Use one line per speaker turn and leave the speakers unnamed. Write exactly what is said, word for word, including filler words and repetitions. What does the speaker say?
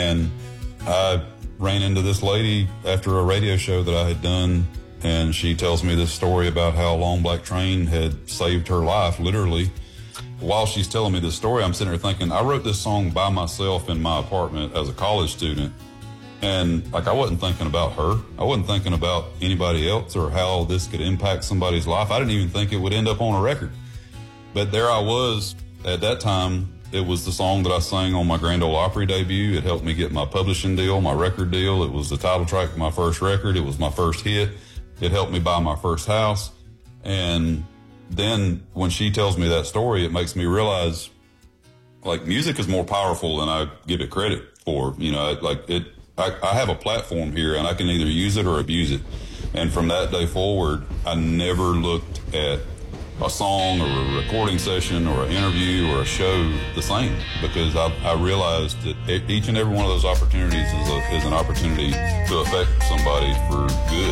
And I ran into this lady after a radio show that I had done, and she tells me this story about how Long Black Train had saved her life, literally. While she's telling me this story, I'm sitting there thinking, I wrote this song by myself in my apartment as a college student. And like, I wasn't thinking about her. I wasn't thinking about anybody else or how this could impact somebody's life. I didn't even think it would end up on a record. But there I was at that time. It was the song that I sang on my Grand Ole Opry debut. It helped me get my publishing deal, my record deal. It was the title track of my first record. It was my first hit. It helped me buy my first house. And then when she tells me that story, it makes me realize, like, music is more powerful than I give it credit for. You know, like it, I, I have a platform here, and I can either use it or abuse it. And from that day forward, I never looked at a song or a recording session or an interview or a show the same, because I, I realized that each and every one of those opportunities is, a, is an opportunity to affect somebody for good.